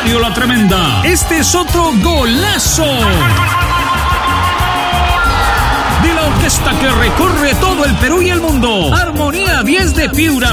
Estadio La Tremenda. Este es otro golazo de la orquesta que recorre todo el Perú y el mundo. Armonía 10 de Piura.